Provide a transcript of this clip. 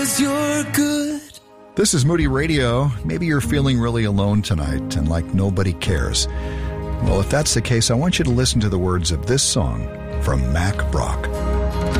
You're good. This is Moody Radio. Maybe you're feeling really alone tonight and like nobody cares. Well, if that's the case, I want you to listen to the words of this song from Mack Brock.